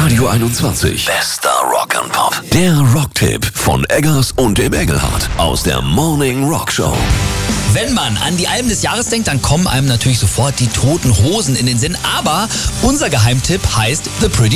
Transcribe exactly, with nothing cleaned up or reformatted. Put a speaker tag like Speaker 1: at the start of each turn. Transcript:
Speaker 1: Radio einundzwanzig. Bester Rock and Pop. Der Rocktipp von Eggers und dem Engelhardt aus der Morning Rock Show.
Speaker 2: Wenn man an die Alben des Jahres denkt, dann kommen einem natürlich sofort die Toten Hosen in den Sinn. Aber unser Geheimtipp heißt The Pretty